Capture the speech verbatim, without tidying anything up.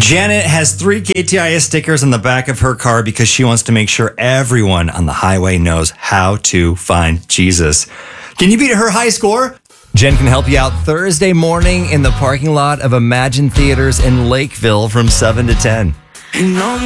Janet has three K T I S stickers on the back of her car because she wants to make sure everyone on the highway knows how to find Jesus. Can you beat her high score? Jen can help you out Thursday morning in the parking lot of Imagine Theaters in Lakeville from seven to ten.